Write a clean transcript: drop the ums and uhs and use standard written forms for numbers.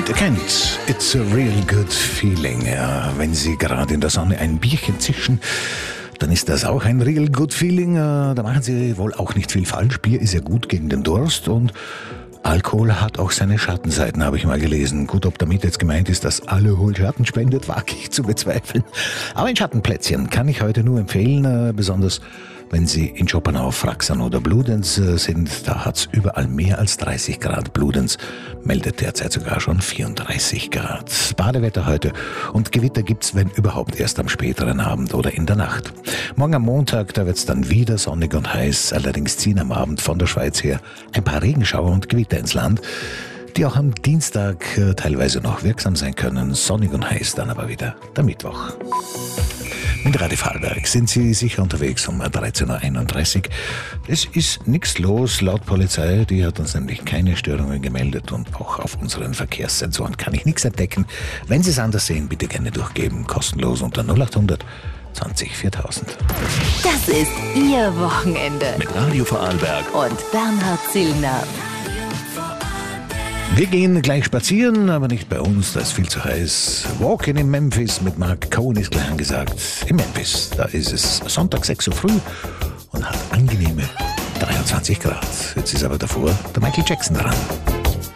Ihr kennt It's a Real Good Feeling. Ja, wenn Sie gerade in der Sonne ein Bierchen zischen, dann ist das auch ein Real Good Feeling. Da machen Sie wohl auch nicht viel falsch. Bier ist ja gut gegen den Durst und Alkohol hat auch seine Schattenseiten, habe ich mal gelesen. Gut, ob damit jetzt gemeint ist, dass Alkohol Schatten spendet, wage ich zu bezweifeln. Aber ein Schattenplätzchen kann ich heute nur empfehlen, besonders wenn Sie in Schopenhau, Fraxern oder Bludenz sind. Da hat es überall mehr als 30 Grad. Bludenz meldet derzeit sogar schon 34 Grad. Badewetter heute und Gewitter gibt's, wenn überhaupt, erst am späteren Abend oder in der Nacht. Morgen am Montag, da wird's dann wieder sonnig und heiß. Allerdings ziehen am Abend von der Schweiz her ein paar Regenschauer und Gewitter ins Land, die auch am Dienstag teilweise noch wirksam sein können. Sonnig und heiß dann aber wieder der Mittwoch. Mit Radio Vorarlberg sind Sie sicher unterwegs um 13.31 Uhr. Es ist nichts los laut Polizei, die hat uns nämlich keine Störungen gemeldet und auch auf unseren Verkehrssensoren kann ich nichts entdecken. Wenn Sie es anders sehen, bitte gerne durchgeben, kostenlos unter 0800 20 4000. Das ist Ihr Wochenende Mit Radio Vorarlberg und Bernhard Zillner. Wir gehen gleich spazieren, aber nicht bei uns, da ist viel zu heiß. Walking in Memphis mit Mark Cohen ist gleich angesagt. In Memphis, da ist es Sonntag 6 Uhr früh und hat angenehme 23 Grad. Jetzt ist aber davor der Michael Jackson dran.